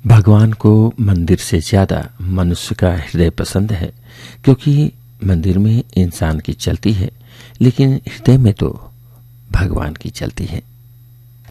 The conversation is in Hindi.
भगवान को मंदिर से ज्यादा मनुष्य का हृदय पसंद है, क्योंकि मंदिर में इंसान की चलती है, लेकिन हृदय में तो भगवान की चलती है।